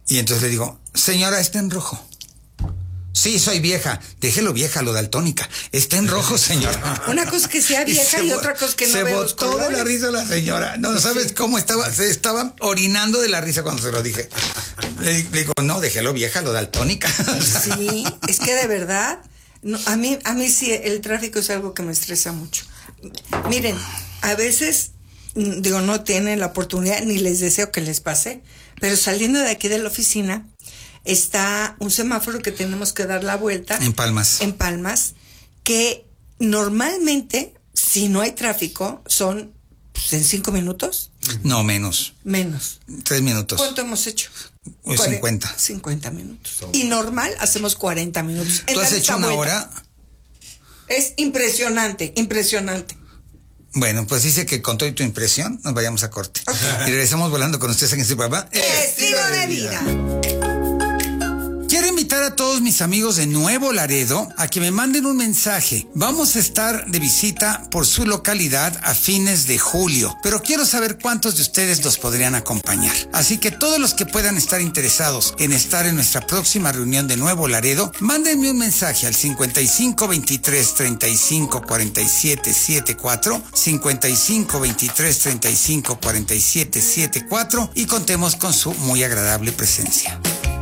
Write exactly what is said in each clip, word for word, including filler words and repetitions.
Y entonces le digo, señora, está en rojo. Sí, soy vieja. Déjelo vieja, lo daltónica. Está en rojo, señora. Una cosa es que sea vieja y, y otra cosa es que no se vea los botó de la risa la señora. No, no sabes sí. cómo estaba. Se estaba orinando de la risa cuando se lo dije. Le, le digo, no, déjelo vieja, lo daltónica. Sí, es que de verdad, no, a mí, a mí sí, el tráfico es algo que me estresa mucho. Miren, a veces, digo, no tienen la oportunidad, ni les deseo que les pase, pero saliendo de aquí de la oficina, está un semáforo que tenemos que dar la vuelta. En Palmas. En Palmas, que normalmente, si no hay tráfico, son pues, en cinco minutos. No, menos. Menos. Tres minutos. ¿Cuánto hemos hecho? Pues cincuenta. cincuenta minutos. Y normal hacemos cuarenta minutos. ¿Tú has hecho una vuelta. hora? Es impresionante, impresionante. Bueno, pues dice que con toda tu impresión nos vayamos a corte. Okay. Y regresamos volando con ustedes en este programa. Estilo de vida. Quiero invitar a todos mis amigos de Nuevo Laredo a que me manden un mensaje. Vamos a estar de visita por su localidad a fines de julio, pero quiero saber cuántos de ustedes nos podrían acompañar. Así que todos los que puedan estar interesados en estar en nuestra próxima reunión de Nuevo Laredo, mándenme un mensaje al cincuenta y cinco veintitrés treinta y cinco cuarenta y siete setenta y cuatro, cincuenta y cinco veintitrés treinta y cinco cuarenta y siete setenta y cuatro y contemos con su muy agradable presencia.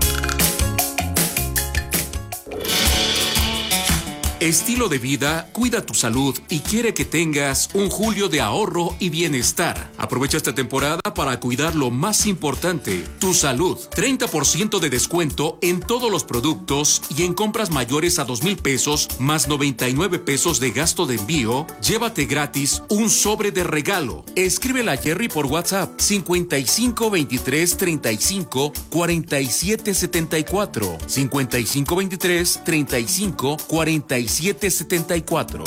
Estilo de Vida cuida tu salud y quiere que tengas un julio de ahorro y bienestar. Aprovecha esta temporada para cuidar lo más importante, tu salud. treinta por ciento de descuento en todos los productos y en compras mayores a dos mil pesos más noventa y nueve pesos de gasto de envío. Llévate gratis un sobre de regalo. Escríbela a Jerry por WhatsApp cincuenta y cinco veintitrés treinta y cinco cuarenta y siete setenta y cuatro, cincuenta y cinco veintitrés treinta y cinco cuarenta y siete setenta y cuatro.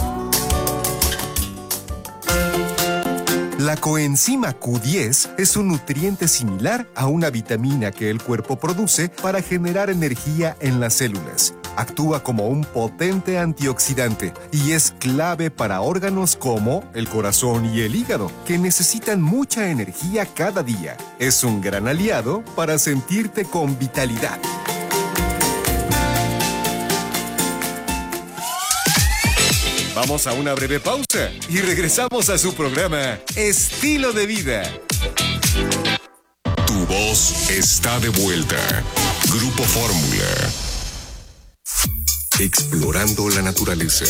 La coenzima Q diez es un nutriente similar a una vitamina que el cuerpo produce para generar energía en las células. Actúa como un potente antioxidante y es clave para órganos como el corazón y el hígado, que necesitan mucha energía cada día. Es un gran aliado para sentirte con vitalidad. Vamos a una breve pausa y regresamos a su programa Estilo de Vida. Tu voz está de vuelta. Grupo Fórmula. Explorando la naturaleza.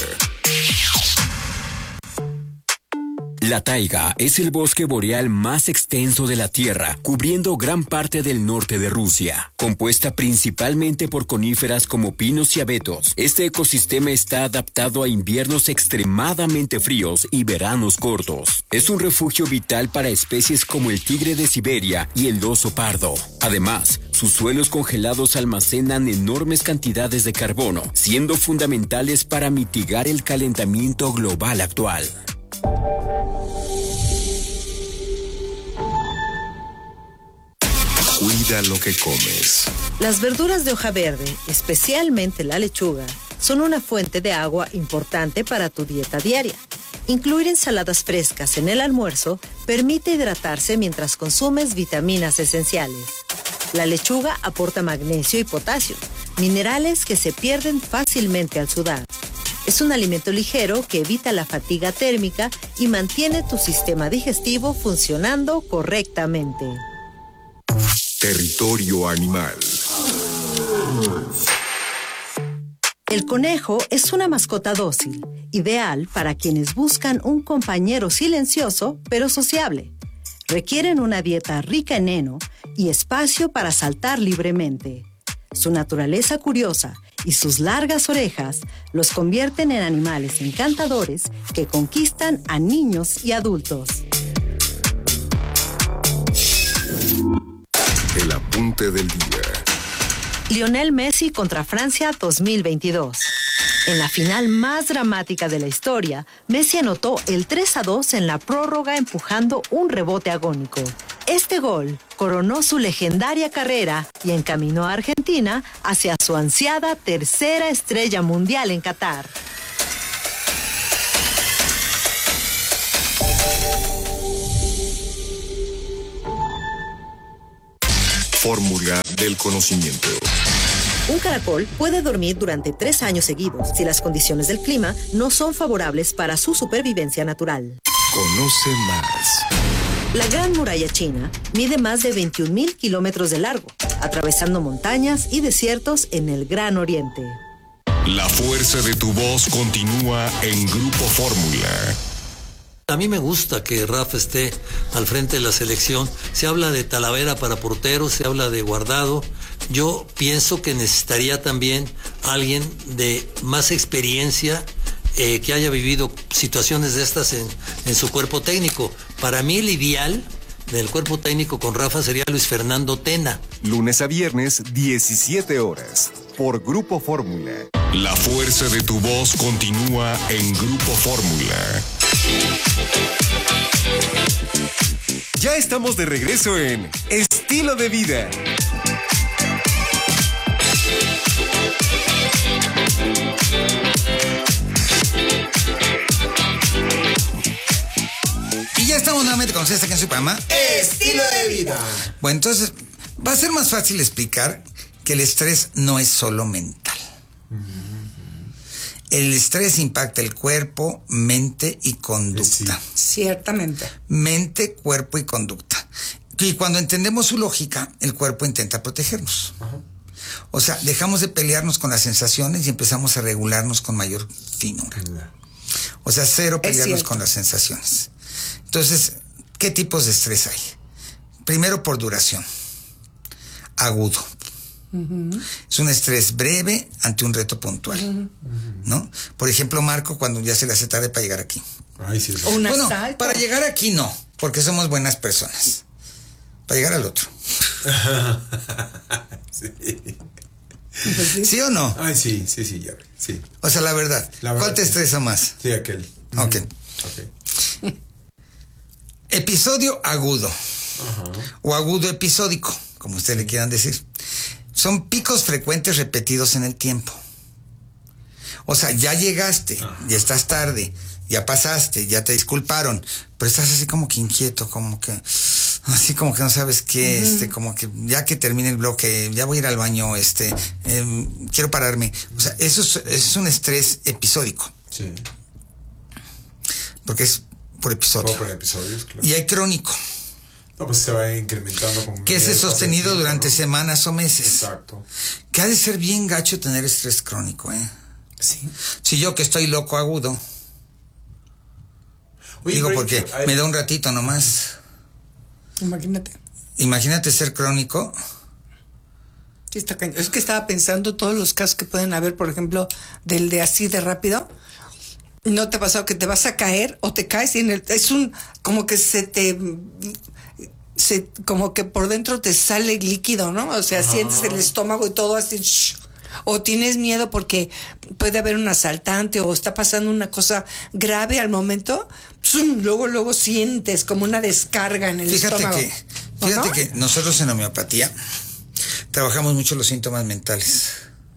La taiga es el bosque boreal más extenso de la Tierra, cubriendo gran parte del norte de Rusia. Compuesta principalmente por coníferas como pinos y abetos, este ecosistema está adaptado a inviernos extremadamente fríos y veranos cortos. Es un refugio vital para especies como el tigre de Siberia y el oso pardo. Además, sus suelos congelados almacenan enormes cantidades de carbono, siendo fundamentales para mitigar el calentamiento global actual. Cuida lo que comes. Las verduras de hoja verde, especialmente la lechuga, son una fuente de agua importante para tu dieta diaria. Incluir ensaladas frescas en el almuerzo permite hidratarse mientras consumes vitaminas esenciales. La lechuga aporta magnesio y potasio, minerales que se pierden fácilmente al sudar. Es un alimento ligero que evita la fatiga térmica y mantiene tu sistema digestivo funcionando correctamente. Territorio animal. El conejo es una mascota dócil, ideal para quienes buscan un compañero silencioso pero sociable. Requieren una dieta rica en heno y espacio para saltar libremente. Su naturaleza curiosa y sus largas orejas los convierten en animales encantadores que conquistan a niños y adultos. El apunte del día. Lionel Messi contra Francia dos mil veintidós. En la final más dramática de la historia, Messi anotó el tres a dos en la prórroga empujando un rebote agónico. Este gol coronó su legendaria carrera y encaminó a Argentina hacia su ansiada tercera estrella mundial en Qatar. Fórmula del conocimiento. Un caracol puede dormir durante tres años seguidos si las condiciones del clima no son favorables para su supervivencia natural. Conoce más. La Gran Muralla China mide más de veintiún mil kilómetros de largo, atravesando montañas y desiertos en el Gran Oriente. La fuerza de tu voz continúa en Grupo Fórmula. A mí me gusta que Rafa esté al frente de la selección. Se habla de Talavera para portero, se habla de Guardado. Yo pienso que necesitaría también alguien de más experiencia, eh, que haya vivido situaciones de estas en, en su cuerpo técnico. Para mí el ideal del cuerpo técnico con Rafa sería Luis Fernando Tena. Lunes a viernes, diecisiete horas, por Grupo Fórmula. La fuerza de tu voz continúa en Grupo Fórmula. Ya estamos de regreso en Estilo de Vida. Y ya estamos nuevamente con ustedes aquí en su programa Estilo de Vida. Bueno, entonces va a ser más fácil explicar que el estrés no es solo mental. El estrés impacta el cuerpo, mente y conducta. Sí, ciertamente. Mente, cuerpo y conducta. Y cuando entendemos su lógica, el cuerpo intenta protegernos. Ajá. O sea, dejamos de pelearnos con las sensaciones y empezamos a regularnos con mayor finura. O sea, cero pelearnos con las sensaciones. Entonces, ¿qué tipos de estrés hay? Primero, por duración. Agudo. Uh-huh. Es un estrés breve ante un reto puntual, uh-huh. ¿no? Por ejemplo, Marco, cuando ya se le hace tarde para llegar aquí. Ay, sí, sí. O un bueno, asalto. Para llegar aquí no, porque somos buenas personas. Para llegar al otro. Sí. ¿Sí o no? Ay, sí, sí, sí, ya. Sí. O sea, la verdad, la verdad ¿cuál te estresa más? Sí, aquel. Ok. Ok. Episodio agudo. Uh-huh. O agudo episódico, como ustedes le quieran decir. Son picos frecuentes repetidos en el tiempo. O sea, ya llegaste, uh-huh. ya estás tarde, ya pasaste, ya te disculparon, pero estás así como que inquieto, como que, así como que no sabes qué, uh-huh. este, como que ya que termine el bloque, ya voy a ir al baño, este, eh, quiero pararme. O sea, eso es, eso es un estrés episódico. Sí. Porque es por episodio. Por episodios, claro. Y hay crónico. No, pues se va incrementando. Con que es sostenido tiempo, durante ¿no? semanas o meses. Exacto. Que ha de ser bien gacho tener estrés crónico, ¿eh? Sí. Si yo que estoy loco agudo. Oye, digo porque hay... me da un ratito nomás. Imagínate. Imagínate ser crónico. Sí, está cañón. Es que estaba pensando todos los casos que pueden haber, por ejemplo, del de así de rápido. ¿No te ha pasado que te vas a caer o te caes y en el, es un, como que se te, se, como que por dentro te sale líquido, ¿no? O sea, ah. sientes el estómago y todo así, shh, o tienes miedo porque puede haber un asaltante o está pasando una cosa grave al momento, ¡zum! luego, luego sientes como una descarga en el fíjate estómago. Que, fíjate ¿no? que nosotros en homeopatía trabajamos mucho los síntomas mentales.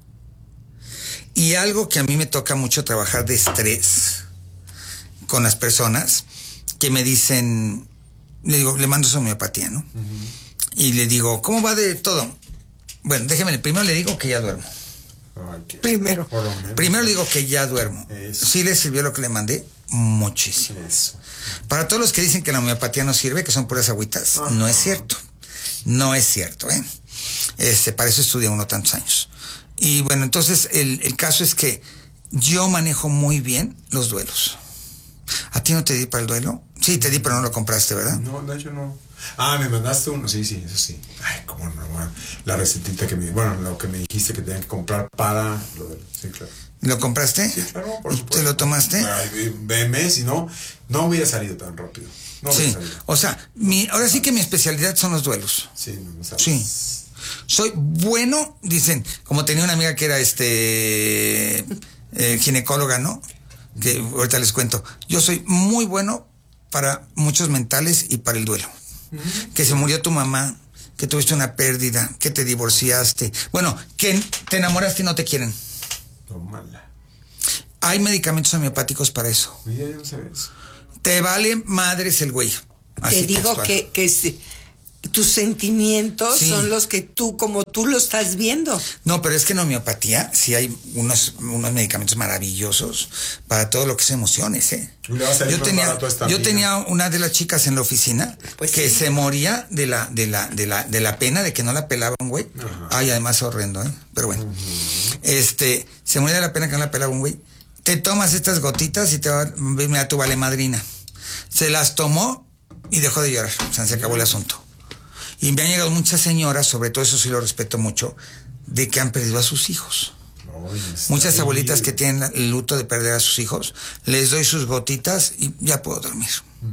Y algo que a mí me toca mucho trabajar de estrés con las personas que me dicen, le digo, le mando su homeopatía, ¿no? Uh-huh. Y le digo, ¿cómo va de todo? Bueno, déjeme, primero le digo que ya duermo. Okay. Primero. Primero le digo que ya duermo. Eso. ¿Sí le sirvió lo que le mandé? Muchísimo. Eso. Para todos los que dicen que la homeopatía no sirve, que son puras agüitas, uh-huh. no es cierto. No es cierto, ¿eh? Este, para eso estudia uno tantos años. Y bueno, entonces el, el caso es que yo manejo muy bien los duelos. ¿A ti no te di para el duelo? Sí, te di, pero no lo compraste, ¿verdad? No, de hecho no. Ah, me mandaste uno, sí, sí, eso sí. Ay, cómo no, bueno, la recetita que me, bueno, lo que me dijiste que tenía que comprar para lo del, sí, claro. ¿Lo compraste? Sí, claro, por supuesto. ¿Te lo tomaste? Ay, veme, si no, no hubiera salido tan rápido. No sí, o sea, mi, ahora sí que mi especialidad son los duelos. Sí, no sabes. Sí. Soy bueno, dicen, como tenía una amiga que era este eh, ginecóloga, ¿no? Que ahorita les cuento. Yo soy muy bueno para muchos mentales y para el duelo. Uh-huh. Que se murió tu mamá, que tuviste una pérdida, que te divorciaste. Bueno, que te enamoraste y no te quieren. Tómala. Hay medicamentos homeopáticos para eso. Mira, yo no sé eso. Te vale madres el güey. Así te digo textual. que, que sí. tus sentimientos Sí. son los que tú, como tú lo estás viendo. No, pero es que en homeopatía sí hay unos, unos medicamentos maravillosos para todo lo que es emociones, ¿eh? Le va a salir Yo más tenía, barato a esta yo amiga. tenía una de las chicas en la oficina Pues que sí. se moría de la, de la, de la, de la pena de que no la pelaban, güey. Ay, además horrendo, ¿eh? Pero bueno. Este, se moría de la pena que no la pelaban, güey. Te tomas estas gotitas y te va, mira, tu vale madrina. Se las tomó y dejó de llorar. O sea, se acabó el asunto. Y me han llegado muchas señoras, sobre todo eso sí lo respeto mucho, de que han perdido a sus hijos. Oye, está Muchas bien. abuelitas que tienen el luto de perder a sus hijos, les doy sus gotitas y ya puedo dormir.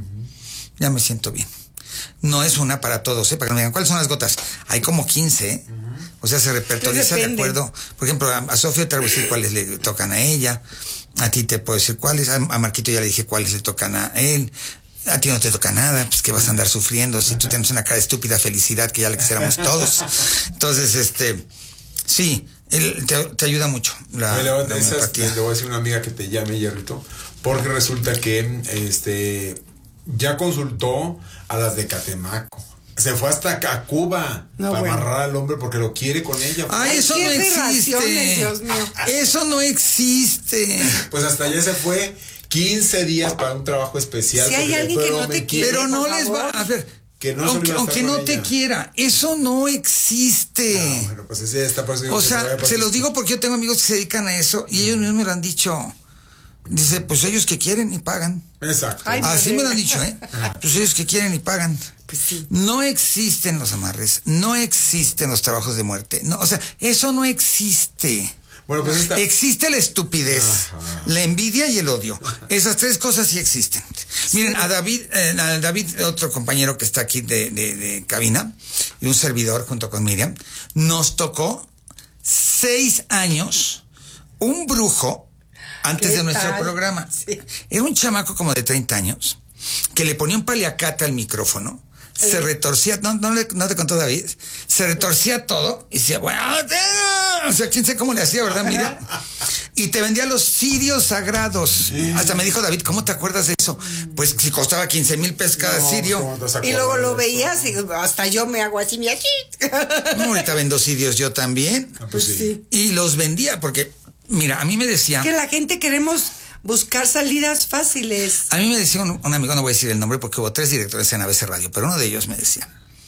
Ya me siento bien. No es una para todos, ¿eh? Para que me digan, ¿cuáles son las gotas? Hay como quince, ¿eh? O sea, se repertoriza de Depende. acuerdo. Por ejemplo, a, a Sofía te voy a decir cuáles le tocan a ella. A ti te puedo decir cuáles. A, a Marquito ya le dije cuáles le tocan a él. A ti no te toca nada, pues que vas a andar sufriendo. Si tú tienes una cara de estúpida felicidad que ya le quisiéramos todos. Entonces, este, sí, él te, te ayuda mucho. La, Oye, le voy a- la esas- homeopatía. le voy a decir a una amiga que te llame, Hierrito, porque resulta que este ya consultó a las de Catemaco. Se fue hasta acá a Cuba No, para bueno. amarrar al hombre porque lo quiere con ella. Ay, eso qué no aberraciones, existe. Dios mío. Eso no existe. Pues hasta allá se fue quince días para un trabajo especial. Si hay porque alguien que no te prometió quiere, Pero no por les va favor. a ver. Que no se aunque olvide aunque estar no con te ella. quiera, eso no existe. Ah, bueno, pues ese está, por eso digo O que sea, vaya por se sus- los digo porque yo tengo amigos que se dedican a eso y ellos mismos me lo han dicho. Dice, pues ellos que quieren y pagan. Exacto. Ay, Así bebé. me lo han dicho, ¿eh? Pues ellos que quieren y pagan. Pues sí. No existen los amarres, no existen los trabajos de muerte. No, o sea, eso no existe. Bueno, pues esta... Existe la estupidez, Ajá. la envidia y el odio. Esas tres cosas sí existen. Miren, a David, eh, a David, otro compañero que está aquí de, de, de cabina, y un servidor junto con Miriam, nos tocó seis años un brujo antes ¿Qué de nuestro tal? programa. Sí. Era un chamaco como de treinta años que le ponía un paliacate al micrófono. Se retorcía, no, no, le, no te contó David, se retorcía todo y decía, bueno, o sea, quién sabe cómo le hacía, ¿verdad, Miriam? Y te vendía los cirios sagrados. Hasta me dijo David, ¿cómo te acuerdas de eso? Pues si costaba quince mil pesos cada No, cirio. ¿cómo te vas a Y luego acordar lo de eso? veías y hasta yo me hago así, mira aquí. No, ahorita vendo cirios yo también. Ah, pues sí. Y los vendía porque, mira, a mí me decían... Que la gente queremos buscar salidas fáciles. A mí me decía un, un amigo, no voy a decir el nombre porque hubo tres directores en A B C Radio, pero uno de ellos me decía,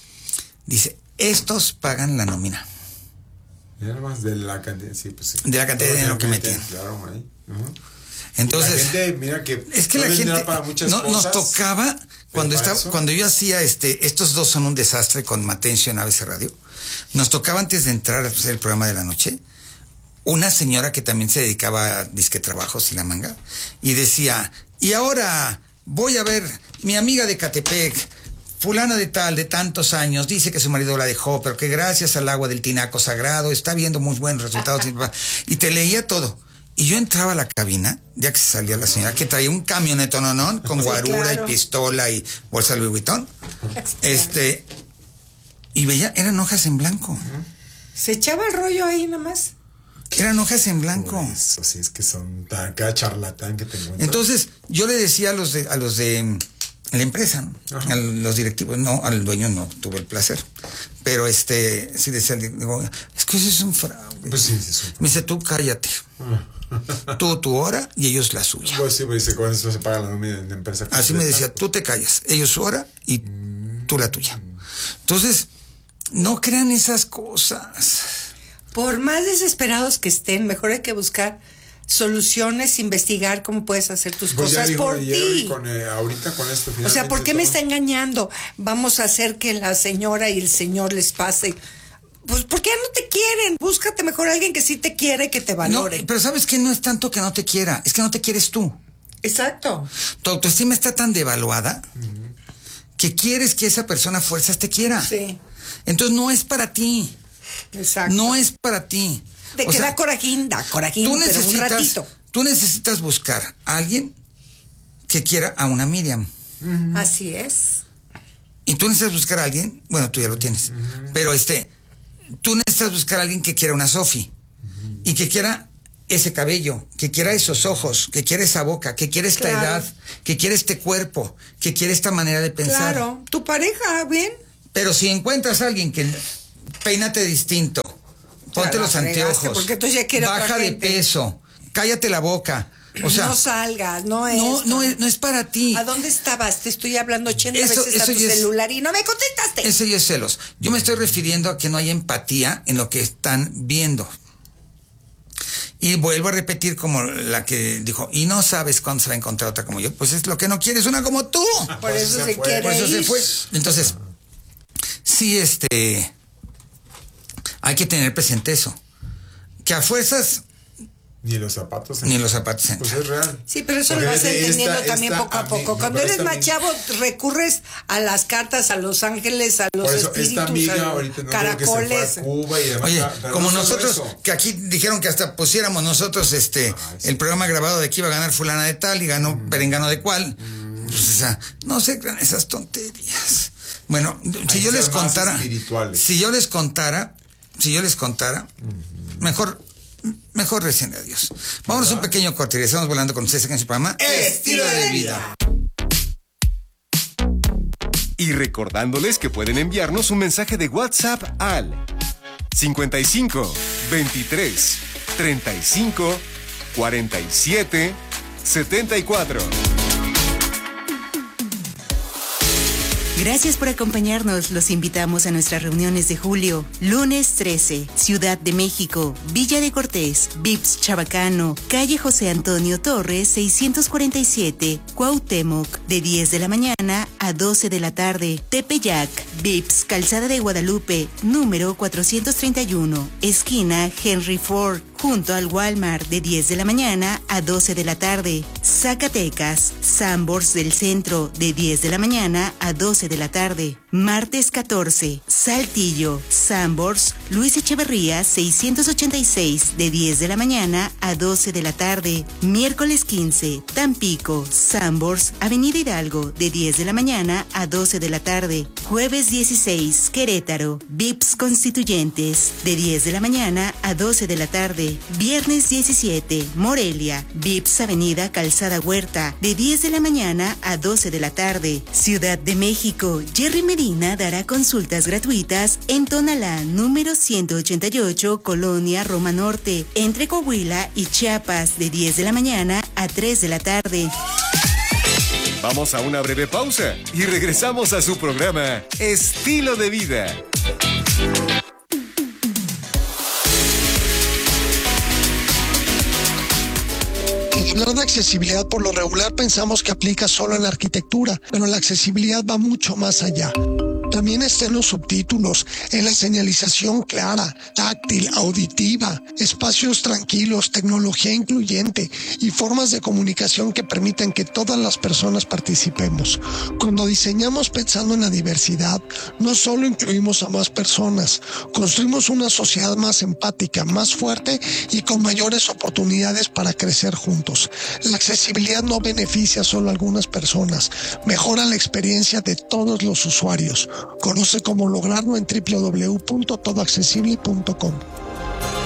dice, estos pagan la nómina. Mira más de la cantidad, sí, pues sí. De la cantidad de dinero que meten, metían. Claro, ahí. Ujú. Entonces, la gente, mira que es que no la les da gente para muchas no, nos cosas, tocaba cuando para estaba, eso. cuando yo hacía este, estos dos son un desastre con Matencio en A B C Radio. Nos tocaba antes de entrar a hacer el programa de la noche, una señora que también se dedicaba a disque trabajos y la manga, y decía, y ahora voy a ver mi amiga de Catepec, fulana de tal, de tantos años, dice que su marido la dejó, pero que gracias al agua del tinaco sagrado está viendo muy buenos resultados. Y te leía todo. Y yo entraba a la cabina, ya que se salía la señora, que traía un camionetononón con guarura claro. y pistola y bolsa Louis Vuitton. Este, y veía, eran hojas en blanco. Se echaba el rollo ahí nomás. Eran hojas en blanco. Por eso sí es que son tan, cada charlatán que te encuentras. Entonces, yo le decía a los de, a los de mm, la empresa, ¿no? A los directivos, no, al dueño no tuve el placer. Pero este, sí decía, digo, es que eso es un fraude. Pues sí, sí, sí. Me dice, tú cállate. Tú tu hora y ellos la suya. Pues sí, pues dice, con eso se paga la nómina de la empresa. Así me completa. decía, tú te callas, ellos su hora y tú la tuya. Entonces, no crean esas cosas. Por más desesperados que estén, mejor hay que buscar soluciones, investigar cómo puedes hacer tus Pues ya cosas dijo por Jerry ti. con, eh, ahorita con esto. O sea, ¿por qué me está finalmente engañando? Vamos a hacer que la señora y el señor les pase. Pues, ¿por qué no te quieren? Búscate mejor a alguien que sí te quiere, que te No, valore. pero sabes que no es tanto que no te quiera, es que no te quieres tú. Exacto. Tu autoestima está tan devaluada que quieres que esa persona a fuerzas te quiera. Sí. Entonces no es para ti, Exacto. no es para ti. De O que sea, da corajín, da corajín, tú pero un necesitas, ratito. tú necesitas buscar a alguien que quiera a una Miriam. Así es. Y tú necesitas buscar a alguien, bueno, tú ya lo tienes, pero este, tú necesitas buscar a alguien que quiera una Sofi y que quiera ese cabello, que quiera esos ojos, que quiera esa boca, que quiera esta Claro. edad, que quiera este cuerpo, que quiera esta manera de pensar. Claro. Tu pareja, bien. Pero si encuentras a alguien que peínate distinto, ponte los anteojos, porque tú ya quieres baja de peso, cállate la boca. O sea, no salgas, no es. No, no es, no es para ti. ¿A dónde estabas? Te estoy hablando ochenta Eso- veces a eso tu ya es- celular y no me contestaste. Eso ya es celos. Yo me estoy refiriendo a que no hay empatía en lo que están viendo. Y vuelvo a repetir como la que dijo, y no sabes cuándo se va a encontrar otra como yo. Pues es lo que no quieres, una como tú. Por eso se quiere Por eso se ir. fue. Entonces, sí, este, hay que tener presente eso. Que a fuerzas Ni los zapatos. ni los zapatos entran. Pues es real. Sí, pero eso Porque lo vas esta- entendiendo esta- también esta poco a ami- poco. no, Cuando pero eres esta más ami- chavo, recurres a las cartas, a los ángeles, a los Por eso, espíritus, esta amiga a ahorita no caracoles. creo que se fue a Cuba y demás. Oye, pero como no solo nosotros, eso. que aquí dijeron que hasta pusiéramos nosotros este Ay, sí. el programa grabado de que iba a ganar fulana de tal y ganó perengano de cual. Pues, o sea, no se crean esas tonterías. Bueno, si Hay yo que les ser más contara, espirituales. si yo les contara, si yo les contara, mejor, mejor recién a Dios. Vámonos a un pequeño corte y estamos volando con ustedes aquí en su programa Estilo de Vida. Y recordándoles que pueden enviarnos un mensaje de WhatsApp al cincuenta y cinco, veintitrés, treinta y cinco, cuarenta y siete, setenta y cuatro. Gracias por acompañarnos. Los invitamos a nuestras reuniones de julio. Lunes trece, Ciudad de México, Villa de Cortés, Vips Chabacano, calle José Antonio Torres, seiscientos cuarenta y siete, Cuauhtémoc, de diez de la mañana a doce de la tarde. Tepeyac, Vips Calzada de Guadalupe, número cuatrocientos treinta y uno, esquina Henry Ford, junto al Walmart, de diez de la mañana a doce de la tarde. Zacatecas, Sambors del Centro, de diez de la mañana a doce de la tarde. Martes catorce, Saltillo, Sambors, Luis Echeverría, seiscientos ochenta y seis, de diez de la mañana a doce de la tarde. Miércoles quince, Tampico, Sambors, Avenida Hidalgo, de diez de la mañana a doce de la tarde. Jueves dieciséis, Querétaro, Vips Constituyentes, de diez de la mañana a doce de la tarde. Viernes diecisiete, Morelia, Vips Avenida Calzada Huerta, de diez de la mañana a doce de la tarde. Ciudad de México, Jerry Medina dará consultas gratuitas en Tonalá, número ciento ochenta y ocho, Colonia Roma Norte, entre Coahuila y Chiapas, de diez de la mañana a tres de la tarde. Vamos a una breve pausa y regresamos a su programa Estilo de Vida. Al hablar de accesibilidad, por lo regular pensamos que aplica solo en la arquitectura, pero la accesibilidad va mucho más allá. También está en los subtítulos, en la señalización clara, táctil, auditiva, espacios tranquilos, tecnología incluyente y formas de comunicación que permitan que todas las personas participemos. Cuando diseñamos pensando en la diversidad, no solo incluimos a más personas, construimos una sociedad más empática, más fuerte y con mayores oportunidades para crecer juntos. La accesibilidad no beneficia solo a algunas personas, mejora la experiencia de todos los usuarios. Conoce cómo lograrlo en doble u doble u doble u punto todo accesible punto com.